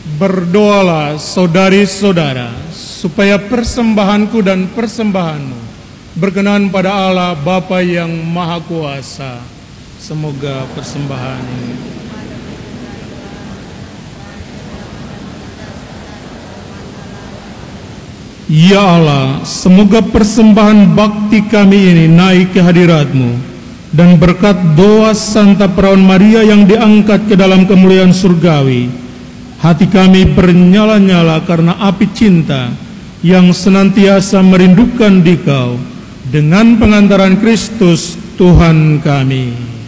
Berdoalah saudari-saudara, supaya persembahanku dan persembahanmu berkenan pada Allah Bapa yang Maha Kuasa. Semoga persembahan ini Ya Allah, semoga persembahan bakti kami ini naik ke hadirat-Mu, dan berkat doa Santa Perawan Maria yang diangkat ke dalam kemuliaan surgawi, hati kami bernyala-nyala karena api cinta yang senantiasa merindukan Dikau, dengan pengantaran Kristus Tuhan kami.